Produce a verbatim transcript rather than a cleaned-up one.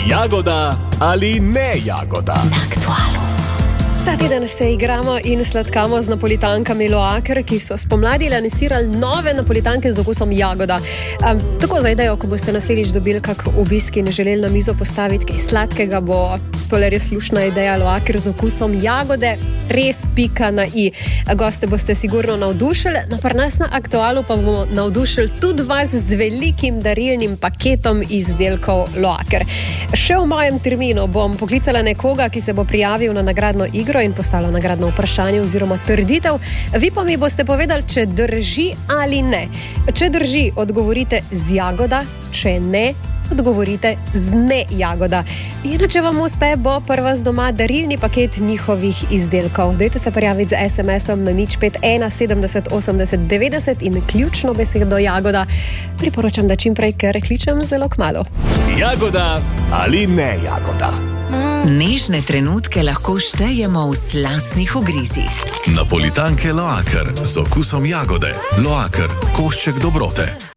Jagoda ali ne jagoda? Na Aktualu. Ta teden se igramo in sladkamo z napolitankami Loaker, ki so spomladi lansirali nove napolitanke z okusom jagoda. Um, tako za idejo, ko boste naslednjič dobili kak obisk in želeli na mizo postaviti kaj sladkega, bo tole res slušna ideja Loaker z okusom jagode, res pika na i. Goste boste sigurno navdušili, no pri nas na Aktualu pa bomo navdušili tudi vas z velikim darilnim paketom izdelkov Loaker. Še v mojem terminu bom poklicala nekoga, ki se bo prijavil na nagradno igro in postavila nagradno vprašanje oziroma trditev. Vi pa mi boste povedali, če drži ali ne. Če drži, odgovorite z jagoda, če ne, odgovorite z ne jagoda. In če vam uspe, bo pri vas doma darilni paket njihovih izdelkov. Dajte se prijaviti z es em esom na nič pet ena sedemdeset osemdeset devetdeset in ključno besedo jagoda priporočam, da čim prej, ker kličem zelo kmalu. Jagoda ali ne jagoda? Nežne trenutke lahko štejemo v slastnih ugrizih. Napolitanke Loaker z okusom jagode. Loaker, košček dobrote.